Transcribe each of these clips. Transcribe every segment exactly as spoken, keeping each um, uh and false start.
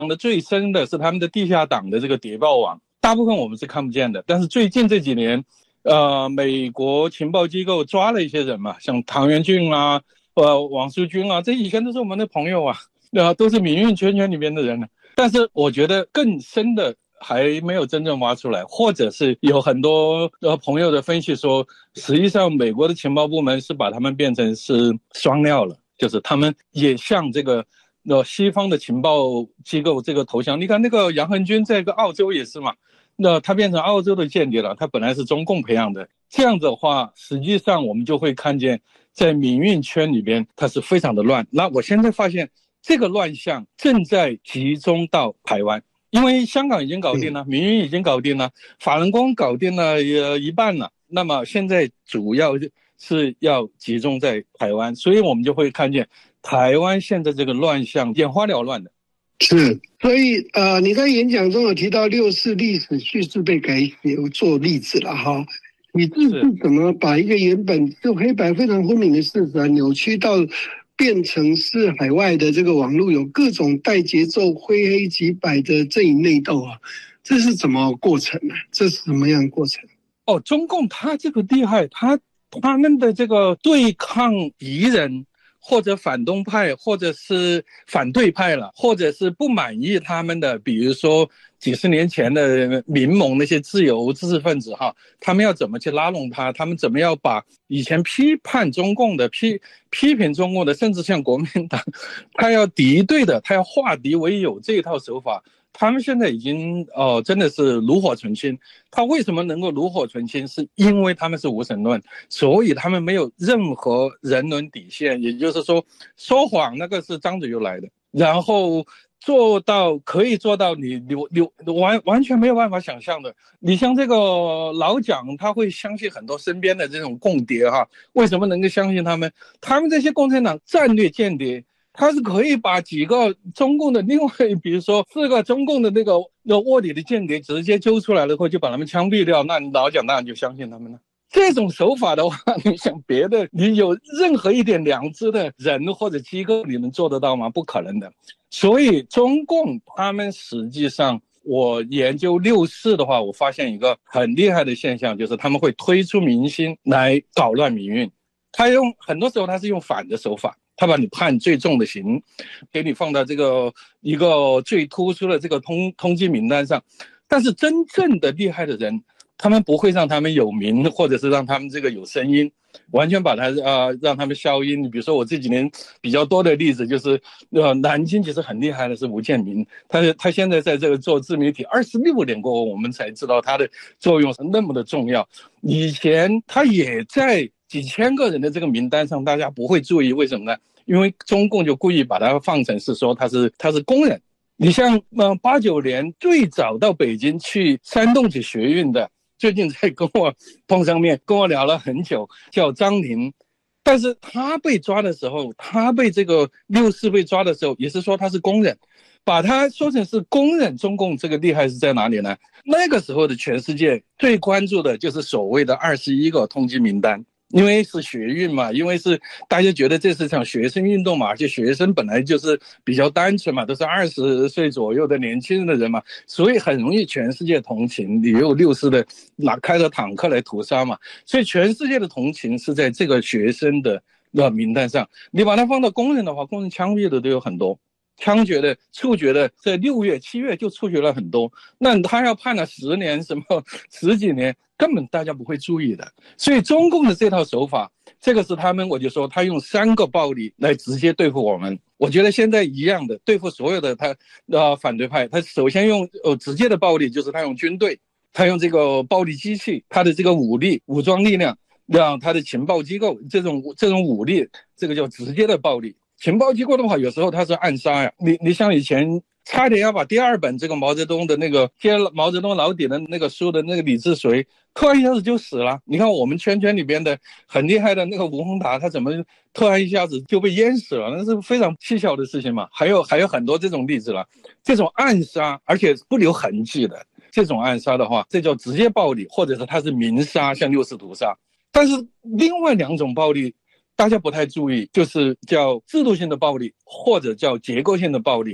的最深的是他们的地下党的这个谍报网，大部分我们是看不见的。但是最近这几年，呃，美国情报机构抓了一些人嘛，像唐元俊啊，呃，王书军啊，这以前都是我们的朋友啊，呃，都是民运圈圈里面的人呢。但是我觉得更深的还没有真正挖出来，或者是有很多呃朋友的分析说，实际上美国的情报部门是把他们变成是双料了，就是他们也像这个呃西方的情报机构这个投降。你看那个杨恒军在个澳洲也是嘛，那他变成澳洲的间谍了，他本来是中共培养的。这样的话，实际上我们就会看见在民运圈里边它是非常的乱。那我现在发现这个乱象正在集中到台湾，因为香港已经搞定了，民运已经搞定了，法轮功搞定了呃一半了，那么现在主要是要集中在台湾，所以我们就会看见台湾现在这个乱象眼花缭乱的。 是，所以呃，你在演讲中有提到六四历史叙事被改写做例子了哈，你这是怎么把一个原本就黑白非常分明的事实啊，扭曲到变成是海外的这个网络有各种带节奏、灰黑即白的阵营内斗啊？这是怎么过程呢、啊？这是什么样的过程？ 哦，中共他这个厉害，他他们的这个对抗敌人，或者反动派，或者是反对派了，或者是不满意他们的，比如说几十年前的民盟那些自由知识分子哈，他们要怎么去拉拢他？他们怎么要把以前批判中共的、批批评中共的，甚至像国民党，他要敌对的，他要化敌为友这一套手法。他们现在已经哦、呃，真的是炉火纯青。他为什么能够炉火纯青？是因为他们是无神论，所以他们没有任何人伦底线。也就是说，说谎那个是张嘴就来的，然后做到可以做到你你你完完全没有办法想象的。你像这个老蒋，他会相信很多身边的这种共谍哈，为什么能够相信他们？他们这些共产党战略间谍。他是可以把几个中共的另外比如说四个中共的那个卧底的间谍直接揪出来了后就把他们枪毙掉，那你老蒋当然就相信他们了。这种手法的话，你想别的你有任何一点良知的人或者机构你能做得到吗？不可能的。所以中共他们实际上我研究六四的话，我发现一个很厉害的现象，就是他们会推出明星来搞乱民运。他用很多时候他是用反的手法，他把你判最重的刑，给你放到这个一个最突出的这个通通缉名单上。但是真正的厉害的人，他们不会让他们有名，或者是让他们这个有声音，完全把他呃让他们消音。比如说我这几年比较多的例子就是，呃，南京其实很厉害的是吴建民，他他现在在这个做自媒体二十六年过后，我们才知道他的作用是那么的重要。以前他也在几千个人的这个名单上，大家不会注意，为什么呢？因为中共就故意把它放成是说他是他是工人。你像呃八九年最早到北京去煽动起学运的，最近在跟我碰上面，跟我聊了很久，叫张林。但是他被抓的时候，他被这个六四被抓的时候，也是说他是工人，把他说成是工人。中共这个厉害是在哪里呢？那个时候的全世界最关注的就是所谓的二十一个通缉名单。因为是学运嘛，因为是大家觉得这是场学生运动嘛，而且学生本来就是比较单纯嘛，都是二十岁左右的年轻的人嘛，所以很容易全世界同情。也有六四的拿开着坦克来屠杀嘛，所以全世界的同情是在这个学生的名单上。你把它放到工人的话，工人枪毙的都有很多，枪决的、处决的，在六月、七月就处决了很多。那他要判了十年、什么十几年，根本大家不会注意的。所以中共的这套手法，这个是他们，我就说他用三个暴力来直接对付我们。我觉得现在一样的对付所有的他呃反对派，他首先用呃直接的暴力，就是他用军队，他用这个暴力机器，他的这个武力、武装力量，让他的情报机构这种这种武力，这个叫直接的暴力。情报机构的话，有时候他是暗杀呀。你你像以前差点要把第二本这个毛泽东的那个揭毛泽东老底的那个书的那个李志绥，突然一下子就死了。你看我们圈圈里边的很厉害的那个吴宏达，他怎么突然一下子就被淹死了？那是非常蹊跷的事情嘛。还有还有很多这种例子了，这种暗杀而且不留痕迹的这种暗杀的话，这叫直接暴力，或者是他是明杀，像六四屠杀。但是另外两种暴力大家不太注意，就是叫制度性的暴力或者叫结构性的暴力。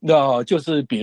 那就是比